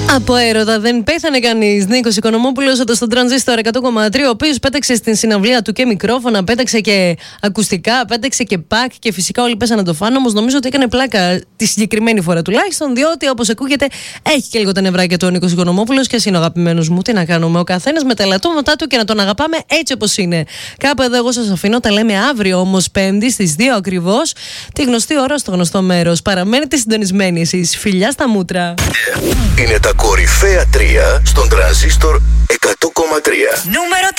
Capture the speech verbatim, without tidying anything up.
Από έρωτα δεν πέθανε κανείς. Νίκος Οικονομόπουλος εδώ στον Τρανζίστορ εκατό κόμμα τρία, ο οποίος πέταξε στην συναυλία του και μικρόφωνα, πέταξε και ακουστικά, πέταξε και πακ και φυσικά όλοι πέσανε το φαν. Όμως νομίζω ότι έκανε πλάκα τη συγκεκριμένη φορά τουλάχιστον, διότι όπως ακούγεται έχει και λίγο τα νευράκια του ο Νίκος Οικονομόπουλος και εσύ είναι ο αγαπημένος μου. Τι να κάνουμε, ο καθένας με τα ελαττώματά του και να τον αγαπάμε έτσι όπως είναι. Κάπου εδώ εγώ σας αφήνω, τα λέμε αύριο όμως Πέμπτη στις δύο ακριβώς, τη γνωστή ώρα στο γνωστό μέρος. Παραμένετε συντονισμένοι εσείς. Φιλιά στα μούτρα. Είναι τα κορυφαία τρία στον Τρανζίστορ εκατό κόμμα τρία. Νούμερο